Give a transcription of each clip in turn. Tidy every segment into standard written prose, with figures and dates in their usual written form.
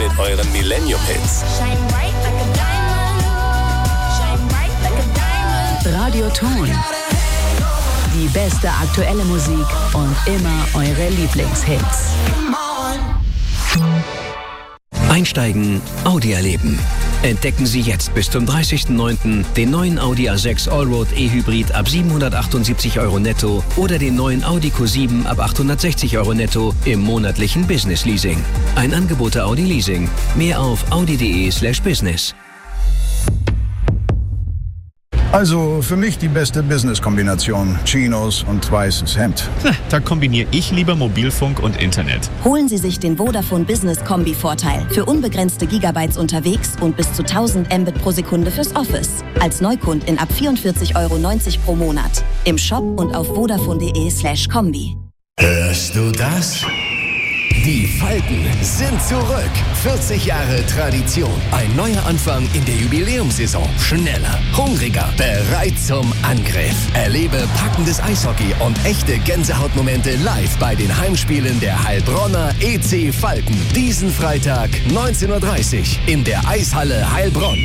mit euren Millennium-Hits. Radio Ton. Die beste aktuelle Musik und immer eure Lieblingshits. Einsteigen, Audi erleben. Entdecken Sie jetzt bis zum 30.09. den neuen Audi A6 Allroad E-Hybrid ab 778 € netto oder den neuen Audi Q7 ab 860 € netto im monatlichen Business Leasing. Ein Angebot der Audi Leasing. Mehr auf audi.de/business. Also für mich die beste Business-Kombination. Chinos und weißes Hemd. Da kombiniere ich lieber Mobilfunk und Internet. Holen Sie sich den Vodafone Business Kombi-Vorteil. Für unbegrenzte Gigabytes unterwegs und bis zu 1000 Mbit pro Sekunde fürs Office. Als Neukundin ab 44,90 € pro Monat. Im Shop und auf vodafone.de/kombi. Hörst du das? Die Falken sind zurück. 40 Jahre Tradition. Ein neuer Anfang in der Jubiläumssaison. Schneller, hungriger, bereit zum Angriff. Erlebe packendes Eishockey und echte Gänsehautmomente live bei den Heimspielen der Heilbronner EC Falken. Diesen Freitag 19:30 Uhr in der Eishalle Heilbronn.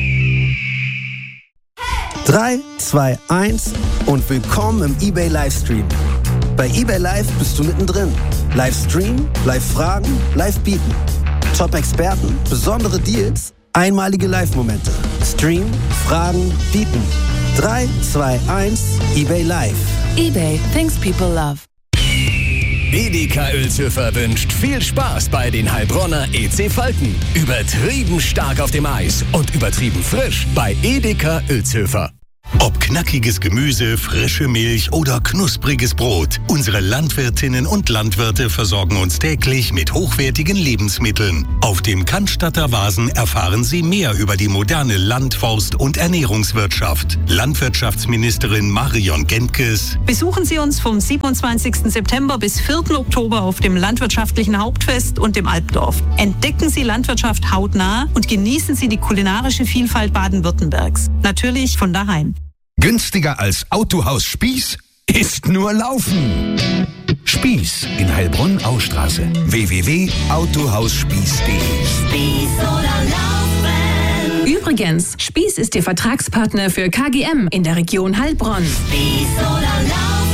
3, 2, 1 und willkommen im eBay Livestream. Bei eBay Live bist du mittendrin. Livestream, Live-Fragen, Live-Bieten. Top-Experten, besondere Deals, einmalige Live-Momente. Stream, Fragen, Bieten. 3, 2, 1, eBay Live. eBay, things people love. Edeka Uelzhöfer wünscht viel Spaß bei den Heilbronner EC Falken. Übertrieben stark auf dem Eis und übertrieben frisch bei Edeka Uelzhöfer. Ob knackiges Gemüse, frische Milch oder knuspriges Brot, unsere Landwirtinnen und Landwirte versorgen uns täglich mit hochwertigen Lebensmitteln. Auf dem Cannstatter Vasen erfahren Sie mehr über die moderne Land-, Forst- und Ernährungswirtschaft. Landwirtschaftsministerin Marion Gentges. Besuchen Sie uns vom 27. September bis 4. Oktober auf dem Landwirtschaftlichen Hauptfest und dem Alpdorf. Entdecken Sie Landwirtschaft hautnah und genießen Sie die kulinarische Vielfalt Baden-Württembergs. Natürlich von daheim. Günstiger als Autohaus Spieß ist nur Laufen. Spieß in Heilbronn-Austraße. www.autohausspieß.de. Spieß oder Laufen. Übrigens, Spieß ist Ihr Vertragspartner für KGM in der Region Heilbronn. Spieß oder Laufen.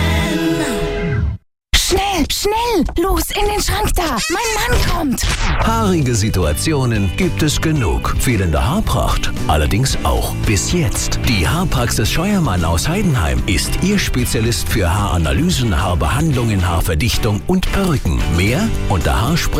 Schnell, schnell, los in den Schrank da. Mein Mann kommt. Haarige Situationen gibt es genug. Fehlende Haarpracht allerdings auch. Bis jetzt. Die Haarpraxis Scheuermann aus Heidenheim ist Ihr Spezialist für Haaranalysen, Haarbehandlungen, Haarverdichtung und Perücken. Mehr unter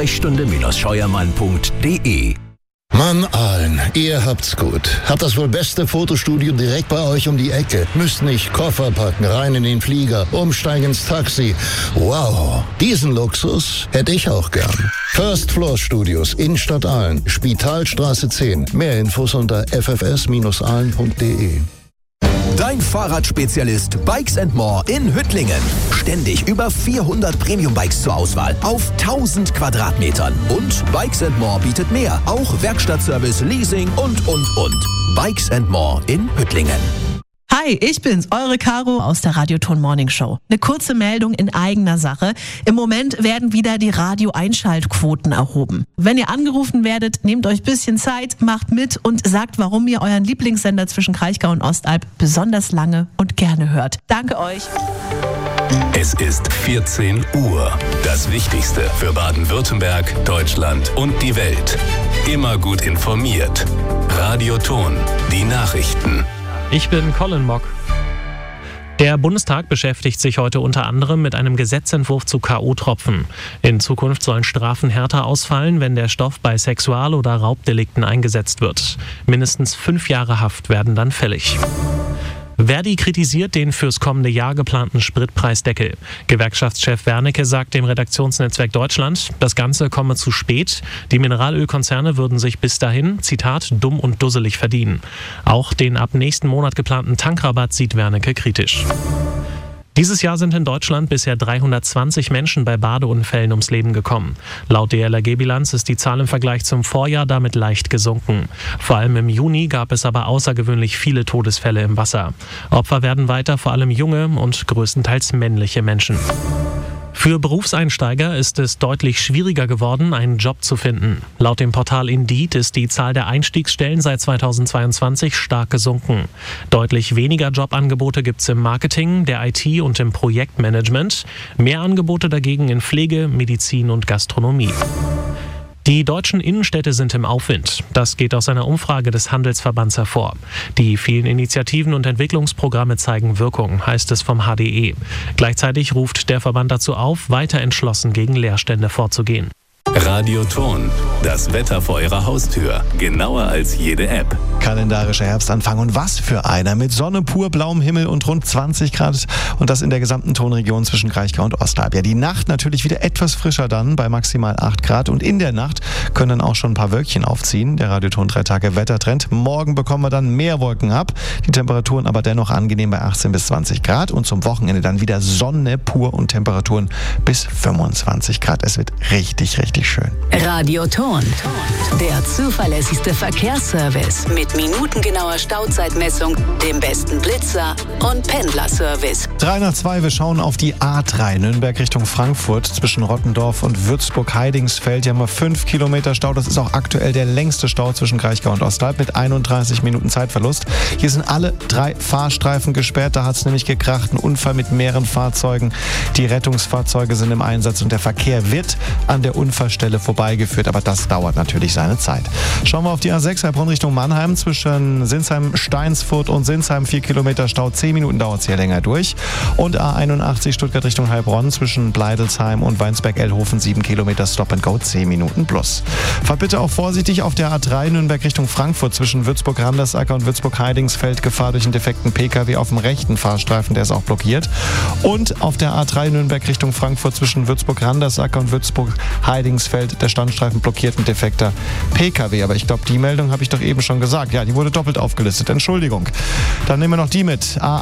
haarsprechstunde-scheuermann.de. Mann, Aalen, ihr habt's gut. Habt das wohl beste Fotostudio direkt bei euch um die Ecke. Müsst nicht Koffer packen, rein in den Flieger, umsteigen ins Taxi. Wow, diesen Luxus hätte ich auch gern. First Floor Studios, Innenstadt Aalen, Spitalstraße 10. Mehr Infos unter ffs-aalen.de. Dein Fahrradspezialist Bikes & More in Hüttlingen. Ständig über 400 Premium-Bikes zur Auswahl auf 1000 Quadratmetern. Und Bikes & More bietet mehr. Auch Werkstattservice, Leasing und. Bikes & More in Hüttlingen. Hi, ich bin's, eure Caro aus der Radio Ton Morning Show. Eine kurze Meldung in eigener Sache. Im Moment werden wieder die Radio-Einschaltquoten erhoben. Wenn ihr angerufen werdet, nehmt euch ein bisschen Zeit, macht mit und sagt, warum ihr euren Lieblingssender zwischen Kraichgau und Ostalb besonders lange und gerne hört. Danke euch. Es ist 14 Uhr. Das Wichtigste für Baden-Württemberg, Deutschland und die Welt. Immer gut informiert. Radio Ton, die Nachrichten. Ich bin Colin Mock. Der Bundestag beschäftigt sich heute unter anderem mit einem Gesetzentwurf zu K.O.-Tropfen. In Zukunft sollen Strafen härter ausfallen, wenn der Stoff bei Sexual- oder Raubdelikten eingesetzt wird. Mindestens 5 Jahre Haft werden dann fällig. Verdi kritisiert den fürs kommende Jahr geplanten Spritpreisdeckel. Gewerkschaftschef Wernicke sagt dem Redaktionsnetzwerk Deutschland, das Ganze komme zu spät. Die Mineralölkonzerne würden sich bis dahin, Zitat, dumm und dusselig verdienen. Auch den ab nächsten Monat geplanten Tankrabatt sieht Wernicke kritisch. Dieses Jahr sind in Deutschland bisher 320 Menschen bei Badeunfällen ums Leben gekommen. Laut DLRG-Bilanz ist die Zahl im Vergleich zum Vorjahr damit leicht gesunken. Vor allem im Juni gab es aber außergewöhnlich viele Todesfälle im Wasser. Opfer werden weiter vor allem junge und größtenteils männliche Menschen. Für Berufseinsteiger ist es deutlich schwieriger geworden, einen Job zu finden. Laut dem Portal Indeed ist die Zahl der Einstiegsstellen seit 2022 stark gesunken. Deutlich weniger Jobangebote gibt es im Marketing, der IT und im Projektmanagement. Mehr Angebote dagegen in Pflege, Medizin und Gastronomie. Die deutschen Innenstädte sind im Aufwind. Das geht aus einer Umfrage des Handelsverbands hervor. Die vielen Initiativen und Entwicklungsprogramme zeigen Wirkung, heißt es vom HDE. Gleichzeitig ruft der Verband dazu auf, weiter entschlossen gegen Leerstände vorzugehen. Radioton, das Wetter vor Ihrer Haustür. Genauer als jede App. Kalendarischer Herbstanfang und was für einer. Mit Sonne, pur blauem Himmel und rund 20 Grad und das in der gesamten Tonregion zwischen Kraichgau und Ostalb. Ja, die Nacht natürlich wieder etwas frischer dann bei maximal 8 Grad und in der Nacht können dann auch schon ein paar Wölkchen aufziehen. Der Radioton 3 Tage Wettertrend. Morgen bekommen wir dann mehr Wolken ab. Die Temperaturen aber dennoch angenehm bei 18 bis 20 Grad und zum Wochenende dann wieder Sonne pur und Temperaturen bis 25 Grad. Es wird richtig schön. Radioton, der zuverlässigste Verkehrsservice mit minutengenauer Stauzeitmessung, dem besten Blitzer und Pendlerservice. 3 nach 2, wir schauen auf die A3 Nürnberg Richtung Frankfurt zwischen Rottendorf und Würzburg-Heidingsfeld. Hier haben wir 5 Kilometer Stau. Das ist auch aktuell der längste Stau zwischen Kraichgau und Ostalb mit 31 Minuten Zeitverlust. Hier sind alle 3 Fahrstreifen gesperrt. Da hat es nämlich gekracht. Ein Unfall mit mehreren Fahrzeugen. Die Rettungsfahrzeuge sind im Einsatz und der Verkehr wird an der Unfallstelle vorbeigeführt, aber das dauert natürlich seine Zeit. Schauen wir auf die A6 Heilbronn Richtung Mannheim zwischen Sinsheim, Steinsfurt und Sinsheim 4 Kilometer Stau, 10 Minuten dauert es hier länger durch. Und A81 Stuttgart Richtung Heilbronn zwischen Bleidelsheim und Weinsberg-Ellhofen 7 Kilometer Stop and Go, 10 Minuten plus. Fahrt bitte auch vorsichtig auf der A3 Nürnberg Richtung Frankfurt zwischen Würzburg-Randersacker und Würzburg-Heidingsfeld. Gefahr durch einen defekten PKW auf dem rechten Fahrstreifen, der ist auch blockiert. Und auf der A3 Nürnberg Richtung Frankfurt zwischen Würzburg-Randersacker und Würzburg-Heidingsfeld der Standstreifen blockiert, ein defekter PKW. Aber ich glaube, die Meldung habe ich doch eben schon gesagt. Ja, die wurde doppelt aufgelistet. Entschuldigung. Dann nehmen wir noch die mit.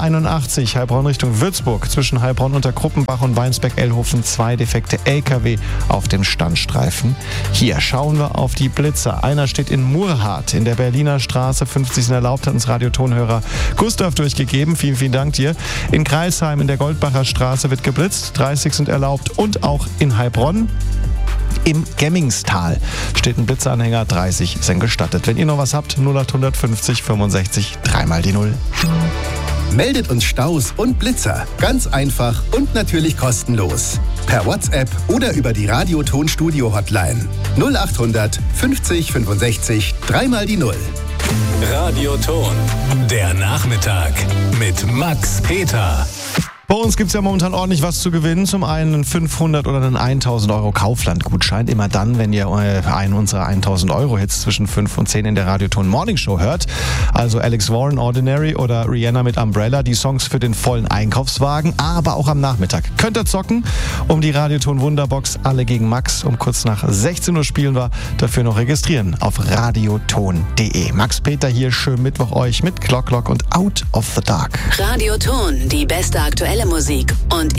A81 Heilbronn Richtung Würzburg zwischen Heilbronn unter Kruppenbach und Weinsberg-Ellhofen 2 defekte LKW auf dem Standstreifen. Hier schauen wir auf die Blitzer. Einer steht in Murrhardt in der Berliner Straße. 50 sind erlaubt, hat uns Radiotonhörer Gustav durchgegeben. Vielen Dank dir. In Kreilsheim in der Goldbacher Straße wird geblitzt. 30 sind erlaubt und auch in Heilbronn. Im Gemmingstal steht ein Blitzanhänger, 30 sind gestattet. Wenn ihr noch was habt, 0850 65 3 mal die 0. Meldet uns Staus und Blitzer. Ganz einfach und natürlich kostenlos. Per WhatsApp oder über die Radioton-Studio-Hotline. 0800 50 65 3 mal die 0. Radioton, der Nachmittag mit Max Peter. Bei uns gibt es ja momentan ordentlich was zu gewinnen. Zum einen einen 500 oder einen 1000 Euro Kaufland-Gutschein. Immer dann, wenn ihr einen unserer 1000 Euro Hits zwischen 5 und 10 in der Radioton Morning Show hört. Also Alex Warren, Ordinary oder Rihanna mit Umbrella. Die Songs für den vollen Einkaufswagen, aber auch am Nachmittag. Könnt ihr zocken um die Radioton Wunderbox. Alle gegen Max. Um kurz nach 16 Uhr spielen wir. Dafür noch registrieren auf radioton.de. Max Peter hier. Schönen Mittwoch euch mit Clock und Out of the Dark. Radioton, die beste aktuelle Musik und